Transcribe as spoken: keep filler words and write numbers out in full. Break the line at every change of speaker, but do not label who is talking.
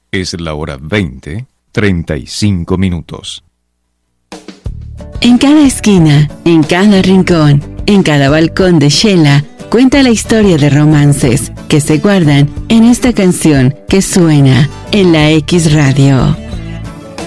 Es la hora veinte, treinta y cinco minutos.
En cada esquina, en cada rincón, en cada balcón de Shela, cuenta la historia de romances que se guardan en esta canción que suena en la X Radio.